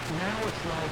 now it's like,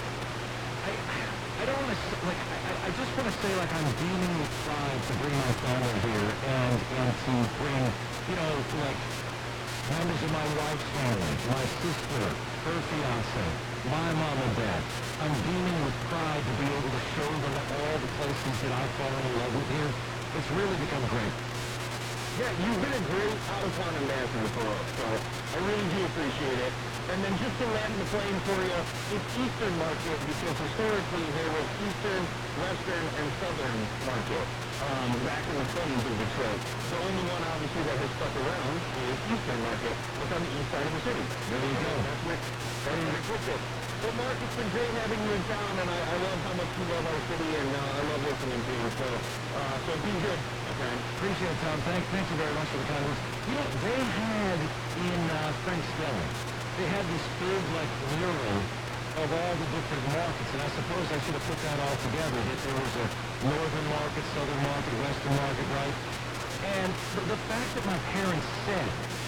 I don't want to, like, I just want to say, like, I'm beaming with pride to bring my family here and to bring, like, members of my wife's family, my sister, her fiance, my mom and dad. I'm beaming with pride to be able to show them all the places that I've fallen in love with here. It's really become great. Yeah, you've been a great out-of-town ambassador for us, so I really do appreciate it. And then just to land the plane for you, it's Eastern Market, because historically there was Eastern, Western, and Southern Market back in the 20s of Detroit. The only one, obviously, that has stuck around is Eastern Market. It's on the east side of the city. There you go. That's where it's. Well, Mark, it's been great having you in town, and I love how much you love our city, and I love listening to you. So be good, okay? Appreciate it, Tom. Thank you very much for the kind words. They had in French Deli, they had this big, like, mural of all the different markets, and I suppose I should have put that all together, that there was a northern market, southern market, western market, right? And the fact that my parents said,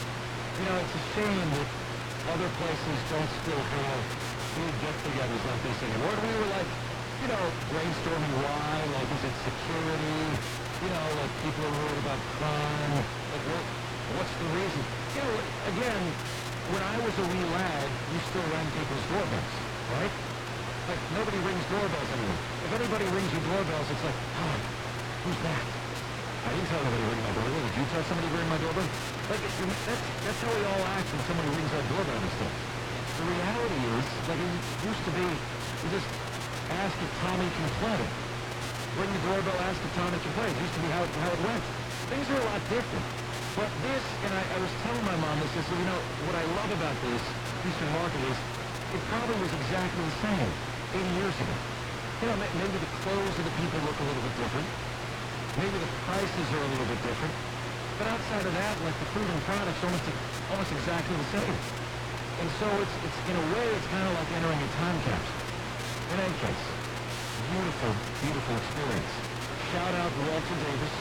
it's a shame that other places don't still have big get-togethers like this anymore. We were like, brainstorming why, like, is it security? Like, people are worried about crime. Like, what's the reason? Again, when I was a wee lad, you still rang people's doorbells, right? Like, nobody rings doorbells anymore. If anybody rings your doorbells, it's like, oh, who's that? I didn't tell anybody to ring my doorbell. Did you tell somebody to ring my doorbell? Like, that's how we all act when somebody rings our doorbell and stuff. The reality is, like, it used to be, you just ask if Tommy can play. Ring the doorbell, ask if Tommy can play. It used to be how it went. Things are a lot different. But this, and I was telling my mom this, I said, what I love about this Eastern Market is, it probably was exactly the same 80 years ago. Maybe the clothes of the people look a little bit different. Maybe the prices are a little bit different. But outside of that, like, the food and products are almost exactly the same. And so it's in a way, it's kind of like entering a time capsule. In any case, beautiful, beautiful experience. Shout out Walter Davis.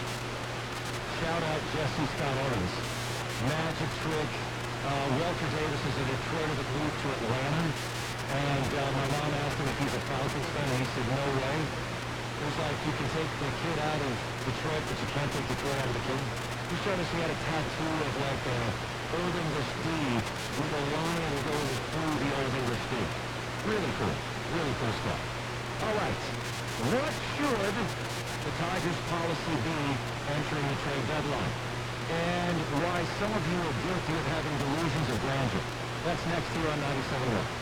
Shout out Jesse Scott Owens. Magic trick. Walter Davis is a Detroiter that moved to Atlanta. And my mom asked him if he's a Falcons fan, and he said, no way. It was like, you can take the kid out of Detroit, but you can't take Detroit out of the kid. He showed us he had a tattoo of, like, Old English D with a line going through the Old English D. Really cool. Really cool stuff. All right. What should the Tigers' policy be entering the trade deadline? And why some of you are guilty of having delusions of grandeur. That's next here on 97.1.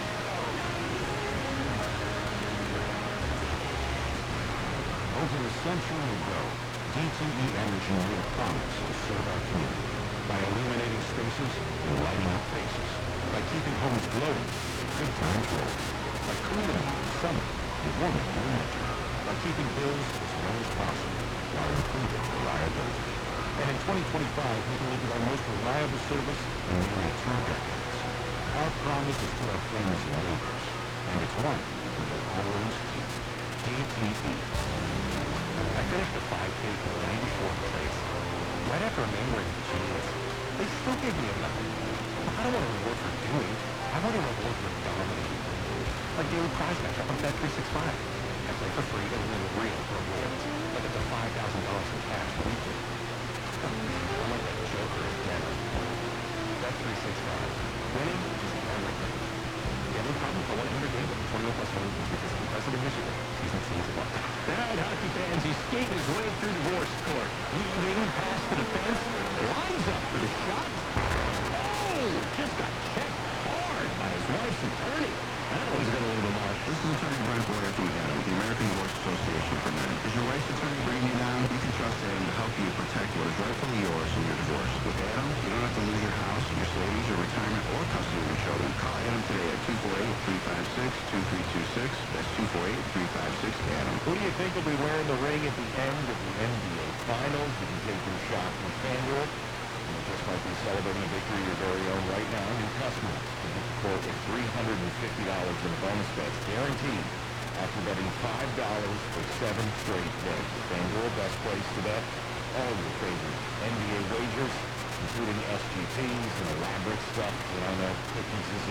Over a century ago, DTE Energy made a promise to serve our community by illuminating spaces and lighting up faces, by keeping homes glowing, good times rolling, by cooling you in summer and warming you in winter, by keeping bills as low as possible while improving reliability. And in 2025, we delivered our most reliable service in nearly 2 decades. Our promise is to our friends and neighbors, and it's one we will always keep. DTE. I finished a 5K from 94th place. Right after a main race of genius, they still gave me a medal. I don't want a reward for doing. I want a reward for dominating. Like daily prize match up on Bet365. I play for free and win real rewards. Like up to $5,000 in cash weekly. I'm like that Joker again. Bet365. Winning is everything. Gambling problem for 100 games. 21 plus 1 because Impressive Michigan. Season seems of luck. Alright, hockey fans, he's skating his way through the horse court. Leading past the defense, lines up for the shot. Oh! Just got checked hard by his wife's attorney. That one's going to leave a mark. This is Attorney Brian Boyer from Adam with the American Divorce Association for Men. Is your wife's attorney bringing you down? You can trust Adam to help you protect what is rightfully yours in your divorce. With Adam, you don't have to lose your house, your savings, your retirement, or custody of your children. Call Adam today at 248-356-2326. That's 248-356-ADAM. Who do you think will be wearing the ring at the end of the NBA Finals? You can take your shot with FanDuel. You just might be celebrating a victory of your very own right now. New customers can get the quote with $350 in bonus bets guaranteed after betting $5 for 7 straight days. FanDuel, best place to bet all your favorite NBA wagers, including SGPs and elaborate stuff. Cookies